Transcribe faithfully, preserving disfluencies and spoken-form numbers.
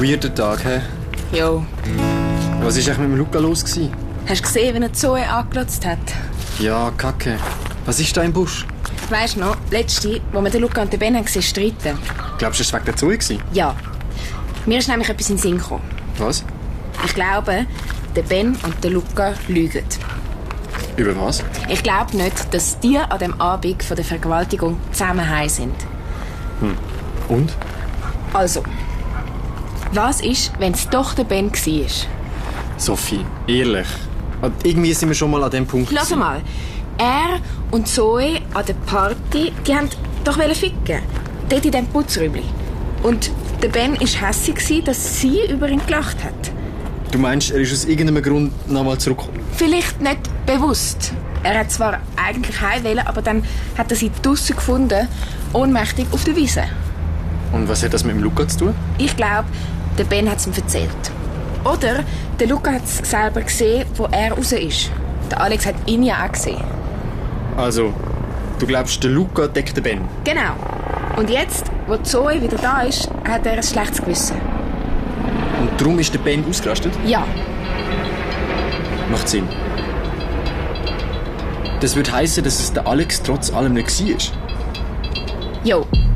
Weirder Tag, hä? Jo. Was war eigentlich mit dem Luca los gewesen? Hast du gesehen, wie er Zoe angelotzt hat? Ja, Kacke. Was ist da im Busch? Weisst du noch, letzte, wo wir den Luca und den Ben haben gesehen streiten? Glaubst du, es war wegen der Zoe gewesen? Ja. Mir ist nämlich etwas in den Sinn gekommen. Was? Ich glaube, der Ben und der Luca lügen. Über was? Ich glaube nicht, dass die an dem Abend von der Vergewaltigung zusammen heim sind. Hm. Und? Also, was ist, wenn es doch der Ben war? Sophie, ehrlich. Und irgendwie sind wir schon mal an dem Punkt. Lass mal. Er und Zoe an der Party, die haben doch ficken. Dort in diesem Putzräumchen. Und der Ben war hässig, dass sie über ihn gelacht hat. Du meinst, er ist aus irgendeinem Grund nochmal zurückgekommen? Vielleicht nicht bewusst. Er hat zwar eigentlich heim wollen, aber dann hat er sie draussen gefunden, ohnmächtig auf der Wiese. Und was hat das mit dem Luca zu tun? Ich glaube, der Ben hat es ihm erzählt. Oder der Luca hat es selber gesehen, wo er raus ist. Der Alex hat ihn ja auch gesehen. Also, du glaubst, der Luca deckt den Ben? Genau. Und jetzt, wo Zoe wieder da ist, hat er ein schlechtes Gewissen. Und darum ist der Ben ausgerastet? Ja. Macht Sinn. Das würde heissen, dass es der Alex trotz allem nicht war. Jo.